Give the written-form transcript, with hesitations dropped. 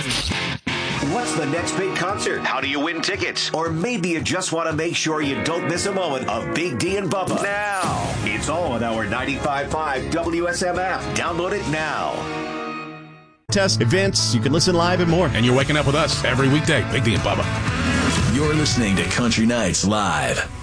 What's the next big concert? How do you win tickets? Or maybe you just want to make sure you don't miss a moment of Big D and Bubba. Now, it's all on our 95.5 WSM app. Download it now. Test events, you can listen live and more. And you're waking up with us every weekday. Big D and Bubba. You're listening to Country Nights Live.